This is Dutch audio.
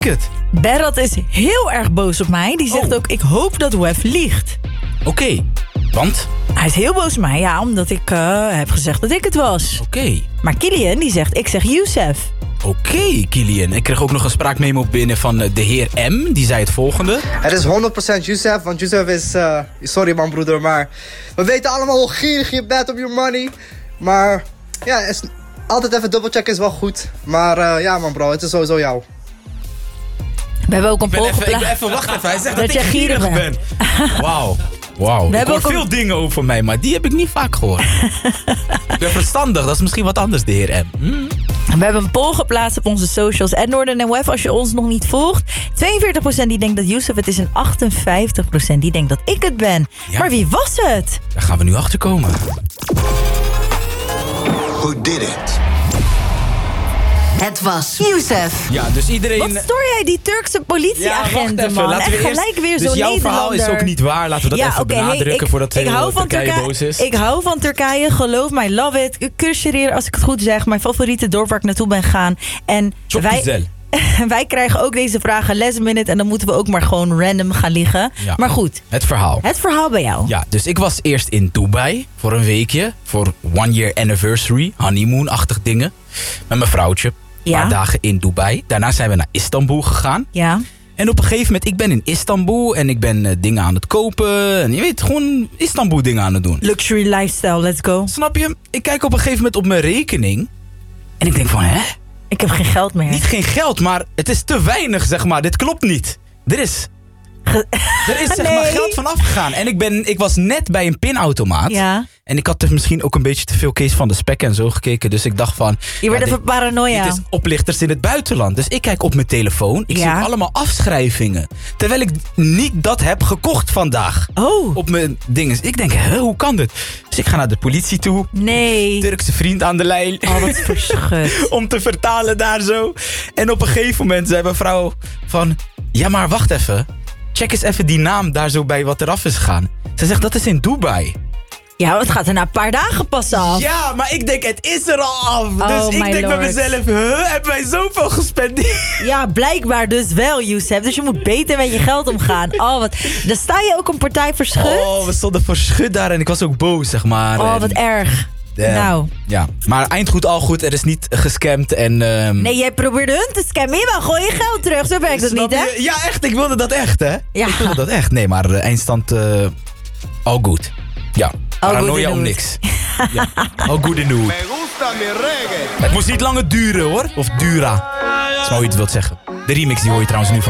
het. Berat is heel erg boos op mij. Die zegt ook, ik hoop dat Wef liegt. Oké, want? Hij is heel boos op mij, ja, omdat ik heb gezegd dat ik het was. Oké. Maar Kilian, die zegt, ik zeg Youssef. Oké, Kilian. Ik kreeg ook nog een spraakmemo binnen van de heer M. Die zei het volgende. Het is 100% Youssef, want Youssef is... sorry man broeder, maar... We weten allemaal hoe gierig je bent op je money. Maar ja, altijd even dubbelchecken is wel goed. Maar ja man bro, het is sowieso jou. We hebben ook een poll geplaatst. Wacht even. Hij zegt dat ik gierig ben. Wauw. Ik hoor veel dingen over mij, maar die heb ik niet vaak gehoord. Ik ben verstandig, dat is misschien wat anders, de heer M. We hebben een poll geplaatst op onze socials. @Noorden en Wef, als je ons nog niet volgt. 42% die denkt dat Youssef het is en 58% die denkt dat ik het ben. Ja. Maar wie was het? Daar gaan we nu achter komen. Who did it? Het was Youssef. Ja, dus iedereen... Wat stoor jij die Turkse politieagenten, man? Laten we echt gelijk weer dus zo'n jouw Nederlander. verhaal is ook niet waar. Laten we dat even benadrukken voordat Turkije boos is. Ik hou van Turkije, geloof mij, love it. Kusjereer, als ik het goed zeg. Mijn favoriete dorp waar ik naartoe ben gegaan. En wij krijgen ook deze vragen last minute. En dan moeten we ook maar gewoon random gaan liggen. Ja. Maar goed. Het verhaal. Het verhaal bij jou. Ja, dus ik was eerst in Dubai voor een weekje. Voor 1 year anniversary, honeymoon-achtig dingen. Met mijn vrouwtje. Een paar dagen in Dubai. Daarna zijn we naar Istanbul gegaan. Ja. En op een gegeven moment, ik ben in Istanbul en ik ben dingen aan het kopen. En je weet, gewoon Istanbul dingen aan het doen. Luxury lifestyle, let's go. Snap je? Ik kijk op een gegeven moment op mijn rekening. En ik denk van, hè? Ik heb geen geld meer. Niet geen geld, maar het is te weinig, zeg maar. Dit klopt niet. Er is zeg maar geld vanaf gegaan. En ik was net bij een pinautomaat. Ja. En ik had misschien ook een beetje te veel Kees van de Spek en zo gekeken. Dus ik dacht van... Je werd even paranoia. Dit is oplichters in het buitenland. Dus ik kijk op mijn telefoon. Ik zie allemaal afschrijvingen. Terwijl ik niet dat heb gekocht vandaag. Oh. Op mijn dingen. Ik denk, hoe kan dit? Dus ik ga naar de politie toe. Nee. Turkse vriend aan de lijn. Oh, wat verschut. Om te vertalen daar zo. En op een gegeven moment zei mijn vrouw van... Ja, maar wacht even. Check eens even die naam daar zo bij wat eraf is gegaan. Ze zegt, dat is in Dubai. Ja, het gaat er na een paar dagen pas af. Ja, maar ik denk, het is er al af. Dus ik denk bij mezelf, hebben wij zoveel gespendeerd? Ja, blijkbaar dus wel, Youssef. Dus je moet beter met je geld omgaan. Oh, wat. Dan sta je ook een partij voor schut. Oh, we stonden voor schut daar en ik was ook boos, zeg maar. Oh, wat erg. Nou. Ja, maar eind goed, al goed. Er is niet gescamd en... Nee, jij probeerde hun te scammen. Je wel, gooi je geld terug. Zo werkt het niet, hè? Ja, echt. Ik wilde dat echt, hè? Ja. Ik wilde dat echt. Nee, maar eindstand... all good. Ja. Paranoia om niks. Ja. All good in the hood. Het moest niet langer duren, hoor. Of dura. Dat is maar hoe je het wilt zeggen. De remix die hoor je trouwens nu van...